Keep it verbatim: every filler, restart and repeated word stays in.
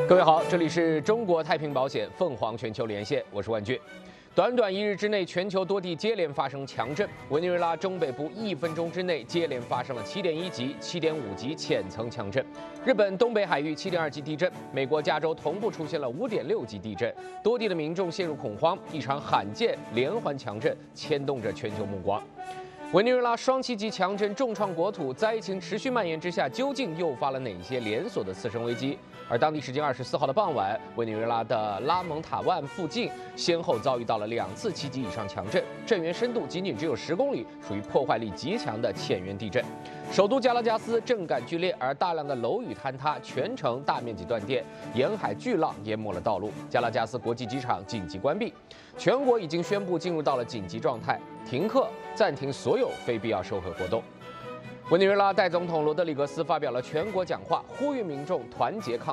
各位好，这里是中国太平保险凤凰全球连线，我是万俊。短短一日之内，全球多地接连发生强震，委内瑞拉中北部一分钟之内接连发生了七点一级、七点五级浅层强震。日本东北海域七点二级地震，美国加州同步出现了五点六级地震，多地的民众陷入恐慌。一场罕见连环强震牵动着全球目光。委内瑞拉双七级强震重创国土，灾情持续蔓延之下，究竟诱发了哪些连锁的次生危机？而当地时间二十四号的傍晚，委内瑞拉的拉蒙塔万附近先后遭遇到了两次七级以上强震，震源深度仅仅只有十公里，属于破坏力极强的浅源地震。首都加拉加斯震感剧烈，而大量的楼宇坍塌，全城大面积断电，沿海巨浪淹没了道路，加拉加斯国际机场紧急关闭，全国已经宣布进入到了紧急状态，停课，暂停所有非必要授课活动。委内瑞拉代总统罗德里格斯发表了全国讲话，呼吁民众团结抗